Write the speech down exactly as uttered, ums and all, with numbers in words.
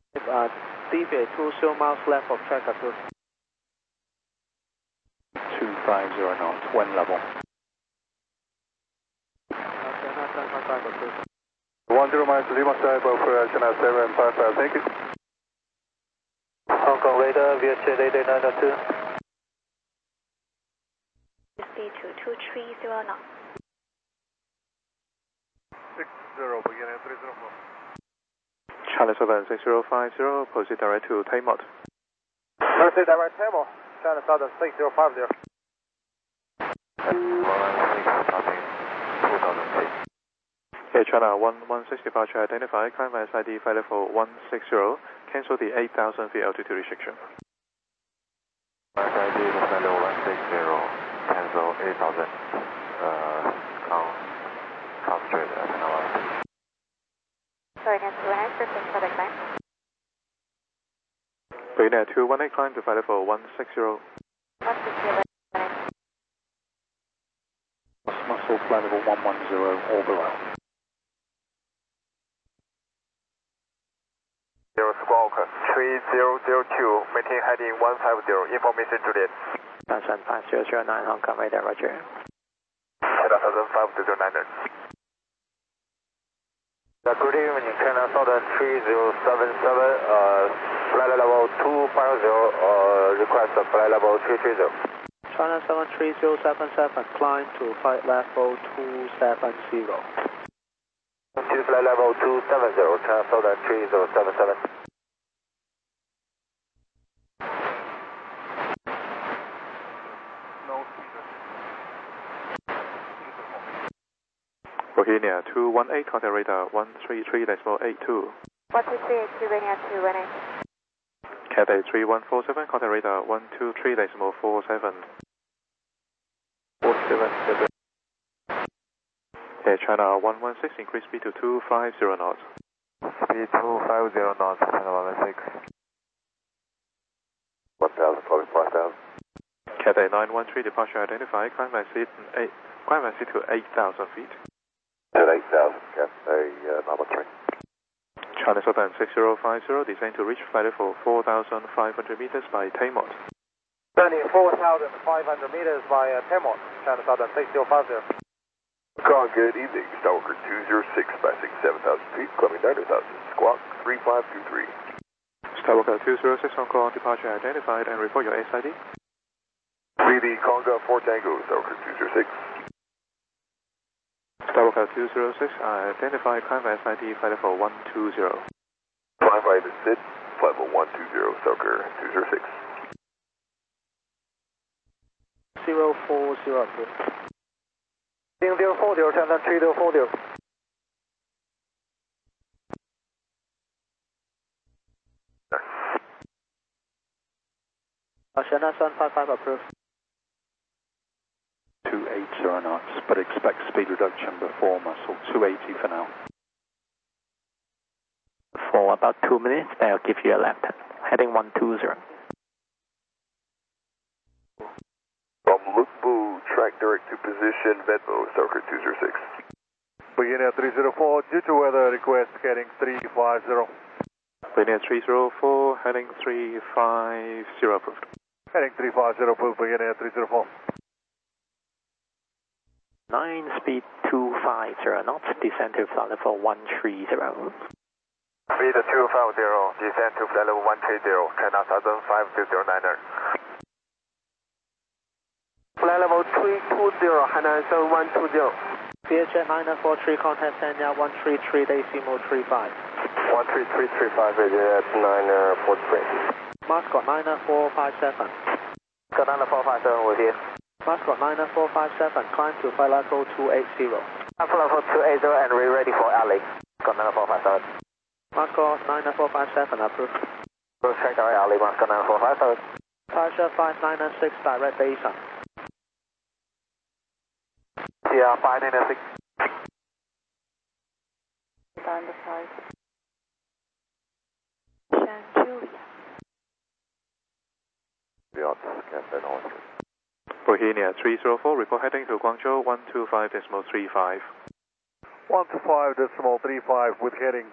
Uh, deviate two zero miles left of track approved. two five zero knots, wind level. China seven five five approved. one zero miles, Lima Cyber for China seven five five, thank you. Hong Kong radar, V H eight eight nine two. Speed to two three zero knots. six zero, beginning three zero four. China seven six zero five zero, proceed direct to Taymot. Proceed direct Taymot, China Southern six zero five zero. Air China one one six departure identified, climb S I D flight level one six zero, cancel the eight thousand feet altitude restriction. S I D flight level one six zero, cancel eight thousand, uh, come, come straight at China one. Sorry, Nancy, when I first for the climb. Beginner two one eight, climb to flight level one six zero. one six zero. Muscle flight level one one zero, all below. Zero Squawk three zero zero two, maintain heading one five zero, information Juliet. Sun five zero zero nine, Hong Kong radar, roger. China Southern five zero nine. Uh, good evening, China Southern three zero seven seven, uh, flight level two five zero, uh, request flight level three three zero. China seven three zero seven seven, climb to flight level two seven zero. To flight level two seven zero, China Southern three zero seven seven. Bohemia two one eight, contact radar one three three decimal eight two. one two three eight two, Romeo two one eight. Cathay three one four seven, contact radar one two three decimal four seven. four seven seven. Air China one one six, increase speed to two five zero knots. Speed two five zero knots, China one one six. one thousand, calling five thousand. Cathay nine one three, departure identified, climb by seat eight, climb by seat to eight thousand feet. At eight thousand, Cathay uh, number three. China Southern six zero five zero, descend to reach flight level four thousand five hundred meters by Taymot. Turning four thousand five hundred meters by uh, Taymot, China Southern six zero five zero. Call, good evening, Skywalker two zero six, passing seven thousand feet, climbing ninety thousand, squawk three five two three. Skywalker two zero six, Hong Kong, departure identified, and report your S I D. B B Conga four Tango, Skywalker two zero six. Skywalker two zero six, identified, climb S I D, flight level one two zero. Climb by the sit, flight level one two zero, Skywalker two zero six. zero four zero approved. zero four zero, China three zero four zero. Uh, China seven five five approved. two eighty knots, but expect speed reduction before muscle, two eighty for now. For about two minutes, I'll give you a left. Heading one two zero. From Lukbu, track direct to position, Venmo, Skywalker two zero six. Beginning at three zero four, due to weather request heading three five zero. Beginning at three zero four, heading three five zero approved. Heading three five zero, approved, beginning at three zero four. nine speed two five zero knots, descend to flight level one three zero. Speed two five zero, descend to flight level one three zero, China Southern five zero nine. Flight level three two zero, Hainan seven one two zero. V H nine four three, contact Sanya one three three decimal three five. one three three three five, at nine four three. Mascot nine four five seven. Got nine four five seven with you. Mascot nine four five seven, climb to flight level two eight zero. Flight level two eight zero and we're ready for alley. Got nine four five seven. Mascot nine four five seven approved. We'll check our alley, Mascot nine four five seven. Departure five nine six, direct Basin. Yeah, five nine six. On the side. Shanchuya. Beyond, Cathay North. Bohemia three zero four, report heading to Guangzhou one two five decimal three five. one two five decimal three five with heading